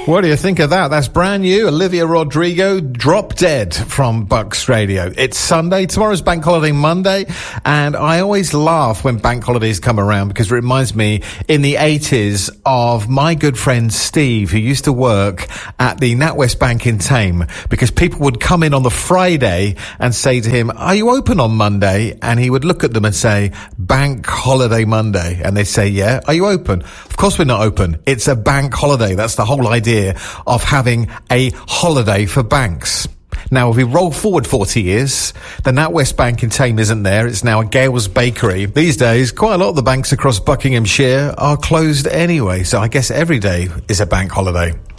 What do you think of that? That's brand new. Olivia Rodrigo, Drop Dead from Bucks Radio. It's Sunday. Tomorrow's Bank Holiday Monday. And I always laugh when bank holidays come around because it reminds me in the 80s of my good friend Steve, who used to work at the NatWest Bank in Thame, because people would come in on the Friday and say to him, "Are you open on Monday?" And he would look at them and say, "Bank Holiday Monday." And they'd say, "Yeah, are you open?" Of course we're not open. It's a bank holiday. That's the whole idea of having a holiday for banks. Now, if we roll forward 40 years, the NatWest Bank in Thame isn't there. It's now a Gales Bakery. These days, quite a lot of the banks across Buckinghamshire are closed anyway, so I guess every day is a bank holiday.